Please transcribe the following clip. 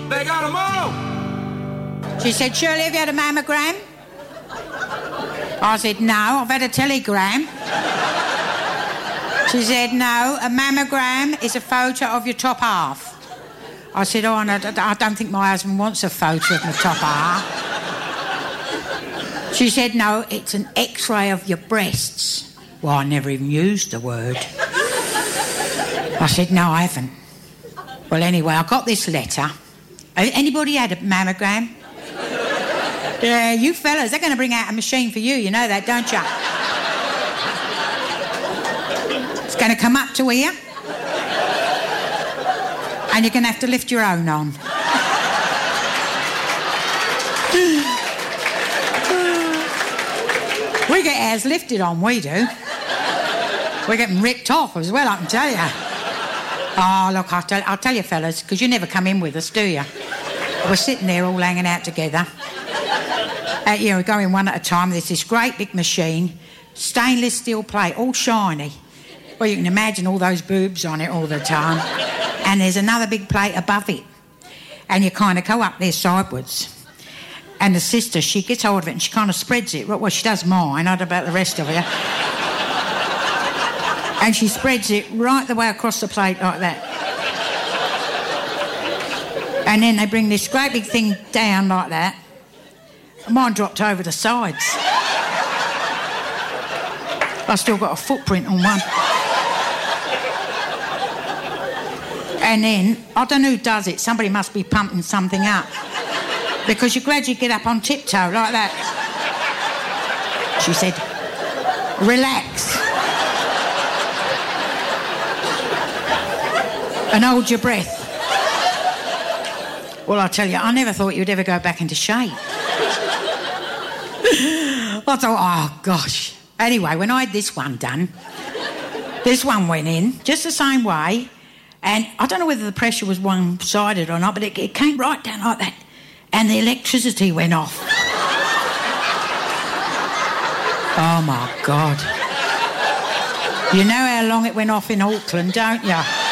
They got them all. She said, Shirley, have you had a mammogram? I said, no, I've had a telegram. She said, no, a mammogram is a photo of your top half. I said, oh, no, I don't think my husband wants a photo of my top half. She said, no, it's an X-ray of your breasts. Well, I never even used the word. I said, no, I haven't. Well, anyway, I got this letter. Anybody had a mammogram? Yeah, you fellas, they're going to bring out a machine for you know that, don't you? It's going to come up to here. And you're going to have to lift your own on. We get ours lifted on, we do. We're getting ripped off as well, I can tell you. Oh, look, I'll tell you, fellas, because you never come in with us, do you? We're sitting there all hanging out together. We go in one at a time. There's this great big machine, stainless steel plate, all shiny. Well, you can imagine all those boobs on it all the time. And there's another big plate above it. And you kind of go up there sideways. And the sister, she gets hold of it and she kind of spreads it. Well, she does mine, I don't know about the rest of you. And she spreads it right the way across the plate like that. And then they bring this great big thing down like that. Mine dropped over the sides. I still got a footprint on one. And then, I don't know who does it, somebody must be pumping something up. Because you gradually get up on tiptoe like that. She said, relax. And hold your breath. Well, I tell you, I never thought you'd ever go back into shape. I thought, oh, gosh. Anyway, when I had this one done, this one went in, just the same way, and I don't know whether the pressure was one-sided or not, but it came right down like that, and the electricity went off. Oh, my God. You know how long it went off in Auckland, don't you?